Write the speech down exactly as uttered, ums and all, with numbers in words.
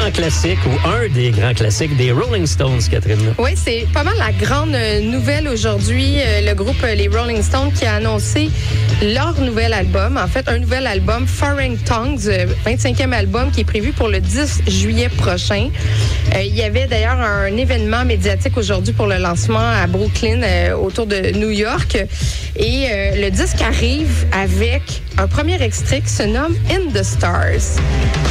grands classiques ou un des grands classiques des Rolling Stones, Catherine. Oui, c'est pas mal la grande nouvelle aujourd'hui. Le groupe Les Rolling Stones qui a annoncé leur nouvel album. En fait, un nouvel album, Foreign Tongues, vingt-cinquième album qui est prévu pour le dix juillet prochain. Euh, il y avait d'ailleurs un événement médiatique aujourd'hui pour le lancement à Brooklyn, euh, autour de New York. Et euh, le disque arrive avec un premier extrait qui se nomme In the Stars.